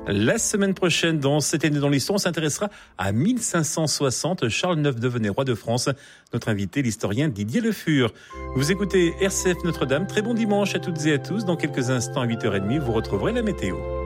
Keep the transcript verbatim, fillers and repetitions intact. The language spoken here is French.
La semaine prochaine, dans C'était né dans l'histoire, on s'intéressera à mille cinq cent soixante. Charles neuf devenait roi de France. Notre invité, l'historien Didier Le Fur. Vous écoutez R C F Notre-Dame. Très bon dimanche à toutes et à tous. Dans quelques instants, à huit heures trente, vous retrouverez la météo.